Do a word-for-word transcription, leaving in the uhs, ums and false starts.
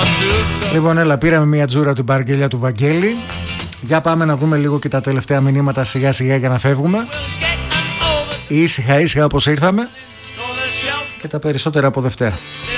Λοιπόν, έλα, πήραμε μια τζούρα του Μπαργκέλια του Βαγγέλη. Για πάμε να δούμε λίγο και τα τελευταία μηνύματα σιγά σιγά για να φεύγουμε. Ήσυχα ήσυχα όπως ήρθαμε. Και τα περισσότερα από Δευτέρα.